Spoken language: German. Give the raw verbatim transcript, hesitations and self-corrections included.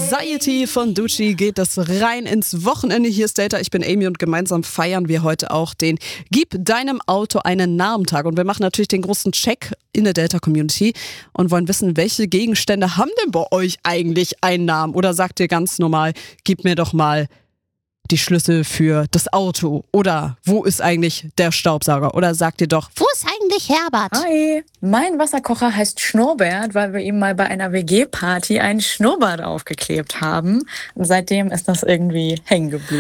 Anxiety von Ducci geht das rein ins Wochenende. Hier ist Data, ich bin Amy und gemeinsam feiern wir heute auch den Gib deinem Auto einen Namen-Tag. Und wir machen natürlich den großen Check in der Data-Community und wollen wissen, welche Gegenstände haben denn bei euch eigentlich einen Namen? Oder sagt ihr ganz normal, gib mir doch mal die Schlüssel für das Auto? Oder wo ist eigentlich der Staubsauger? Oder sagt ihr doch, wo ist eigentlich Herbert? Hi, mein Wasserkocher heißt Schnurrbert, weil wir ihm mal bei einer W G-Party einen Schnurrbart aufgeklebt haben. Und seitdem ist das irgendwie hängen geblieben.